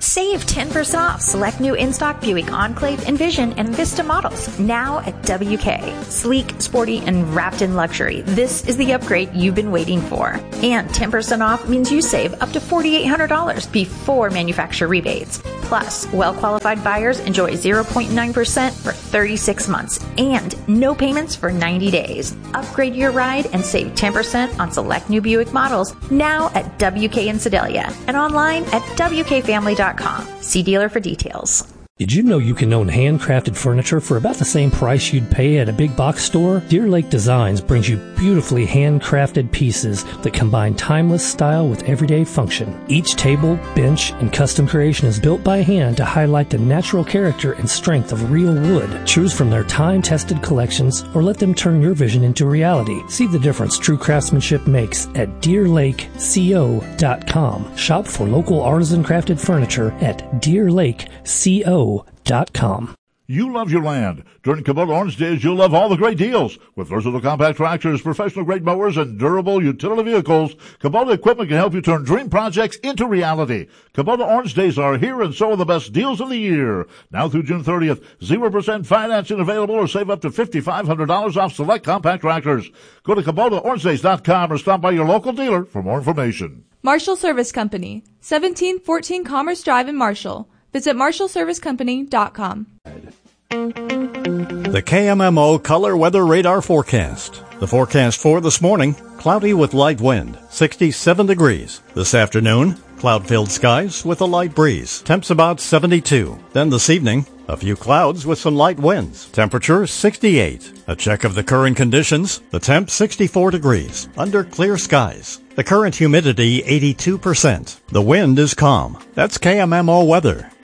Save 10% off select new in-stock Buick Enclave, Envision, and Vista models now at WK. Sleek, sporty, and wrapped in luxury. This is the upgrade you've been waiting for. And 10% off means you save up to $4,800 before manufacturer rebates. Plus, well-qualified buyers enjoy 0.9% for 36 months and no payments for 90 days. Upgrade your ride and save 10% on select new Buick models now at WK in Sedalia and online at WKFamily.com. See dealer for details. Did you know you can own handcrafted furniture for about the same price you'd pay at a big box store? Deer Lake Designs brings you beautifully handcrafted pieces that combine timeless style with everyday function. Each table, bench, and custom creation is built by hand to highlight the natural character and strength of real wood. Choose from their time-tested collections or let them turn your vision into reality. See the difference true craftsmanship makes at DeerLakeCO.com. Shop for local artisan crafted furniture at DeerLakeCO.com. You love your land. During Kubota Orange Days, you'll love all the great deals. With versatile compact tractors, professional-grade mowers, and durable utility vehicles, Kubota equipment can help you turn dream projects into reality. Kubota Orange Days are here, and so are the best deals of the year. Now through June 30th, 0% financing available or save up to $5,500 off select compact tractors. Go to KubotaOrangeDays.com or stop by your local dealer for more information. Marshall Service Company, 1714 Commerce Drive in Marshall. Visit MarshallServiceCompany.com. The KMMO Color Weather Radar Forecast. The forecast for this morning, cloudy with light wind, 67 degrees. This afternoon, cloud-filled skies with a light breeze, temps about 72. Then this evening, a few clouds with some light winds, temperature 68. A check of the current conditions, the temp 64 degrees, under clear skies. The current humidity 82%. The wind is calm. That's KMMO weather.